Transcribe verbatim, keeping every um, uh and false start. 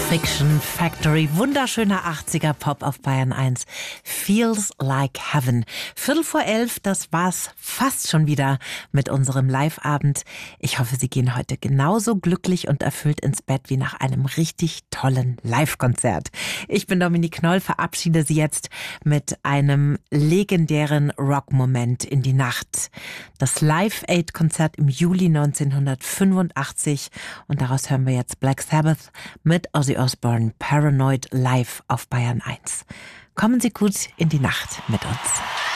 Fiction Factory, wunderschöner achtziger Pop auf Bayern eins. Feels like Heaven. Viertel vor elf, das war's fast schon wieder mit unserem Live-Abend. Ich hoffe, Sie gehen heute genauso glücklich und erfüllt ins Bett wie nach einem richtig tollen Live-Konzert. Ich bin Dominique Knoll, verabschiede Sie jetzt mit einem legendären Rock-Moment in die Nacht. Das Live-Aid-Konzert im Juli neunzehnhundertfünfundachtzig, und daraus hören wir jetzt Black Sabbath mit Ozzy Osbourne, Paranoid, live auf Bayern eins. Kommen Sie gut in die Nacht mit uns.